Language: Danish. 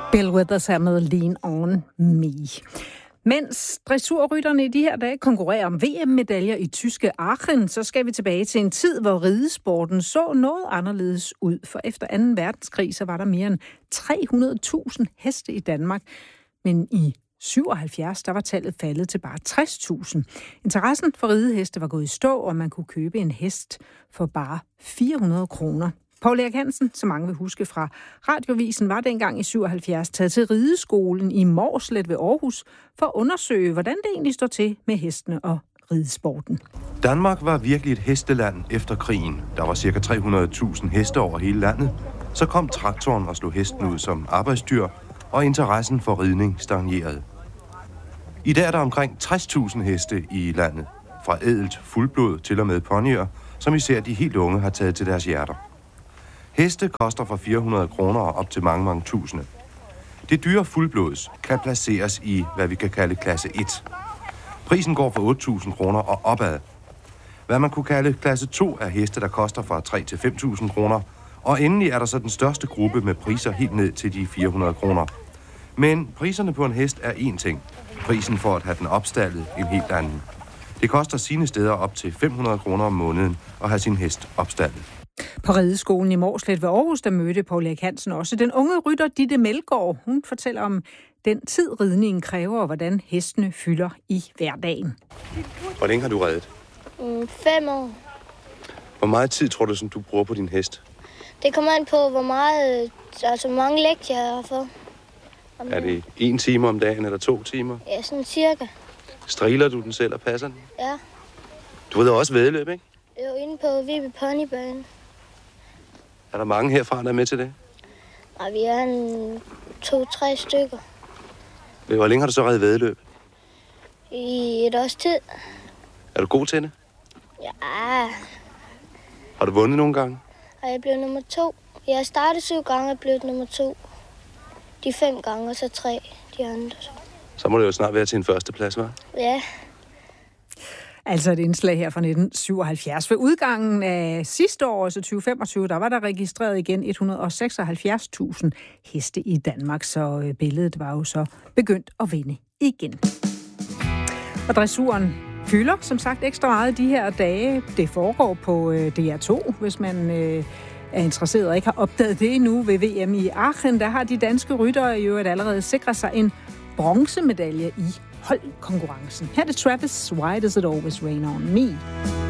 Bill Withers her med Lean On Me. Mens dressurrytterne i de her dage konkurrerer om VM-medaljer i tyske Aachen, så skal vi tilbage til en tid, hvor ridesporten så noget anderledes ud. For efter 2. verdenskrig, så var der mere end 300.000 heste i Danmark. Men i 77, der var tallet faldet til bare 60.000. Interessen for rideheste var gået i stå, og man kunne købe en hest for bare 400 kroner. Poul Erik Hansen, som mange vil huske fra Radiovisen, var dengang i 77 taget til rideskolen i Mårslet ved Aarhus for at undersøge, hvordan det egentlig står til med hestene og ridesporten. Danmark var virkelig et hesteland efter krigen. Der var ca. 300.000 heste over hele landet. Så kom traktoren og slog hesten ud som arbejdsdyr, og interessen for ridning stagnerede. I dag er der omkring 60.000 heste i landet, fra ædelt fuldblod til og med ponyer, som især de helt unge har taget til deres hjerter. Heste koster fra 400 kroner og op til mange tusinde. Det dyre fuldblods kan placeres i, hvad vi kan kalde klasse 1. Prisen går fra 8.000 kroner og opad. Hvad man kunne kalde klasse 2 er heste, der koster fra 3.000 til 5.000 kroner. Og endelig er der så den største gruppe med priser helt ned til de 400 kroner. Men priserne på en hest er én ting. Prisen for at have den opstaldet en helt anden. Det koster sine steder op til 500 kroner om måneden at have sin hest opstaldet. På rideskolen i Mårslet ved Aarhus, der mødte Poul Erik Hansen også den unge rytter Ditte Melgaard. Hun fortæller om den tid, ridningen kræver, og hvordan hestene fylder i hverdagen. Hvor længe har du redet? 5 år. Hvor meget tid tror du, du bruger på din hest? Det kommer an på, hvor mange lektier jeg har fået. Er det 1 time om dagen eller 2 timer? Ja, sådan cirka. Striler du den selv og passer den? Ja. Du ved også væddeløb, ikke? Det er jo inde på Viby Ponybane. Er der mange herfra, der er med til det? Nej, vi er 2-3 stykker. Hvor længe har du så reddet væddeløb? I et års tid. Er du god til det? Ja. Har du vundet nogle gange? Og jeg blev nummer 2. Jeg har startet 7 gange og blev nummer 2. De 5 gange, og så 3 de andre. Så må det jo snart være til en førsteplads, hva'? Ja. Altså et indslag her fra 1977. Ved udgangen af sidste år, altså 2025, der var der registreret igen 176.000 heste i Danmark, så billedet var jo så begyndt at vende igen. Og dressuren fylder som sagt ekstra meget de her dage. Det foregår på DR2, hvis man er interesseret og ikke har opdaget det endnu ved VM i Aachen. Der har de danske ryttere jo allerede sikret sig en bronzemedalje i holdkonkurrencen. Her er det Travis, Why Does It Always Rain On Me?